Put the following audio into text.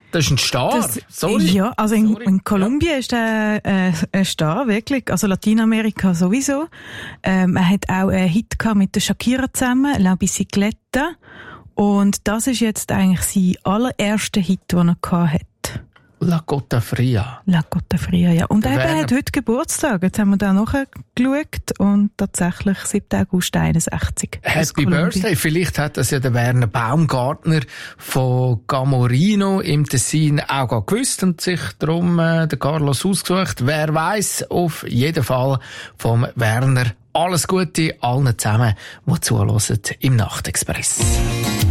Das ist ein Star. Sorry. Ja, also in Kolumbien ist er ein Star, wirklich. Also Lateinamerika sowieso. Er hat auch einen Hit gehabt mit der Shakira zusammen, La Bicicleta. Und das ist jetzt eigentlich sein allererster Hit, den er gehabt hat. La Costa Fria. La Costa Fria, ja. Und er hat heute Geburtstag. Jetzt haben wir da nachgeschaut und tatsächlich 7. August 61. Happy Birthday. Vielleicht hat das ja der Werner Baumgartner von Gamorino im Tessin auch gewusst und sich darum den Carlos ausgesucht. Wer weiss, auf jeden Fall vom Werner alles Gute allen zusammen, die zuhören im Nachtexpress.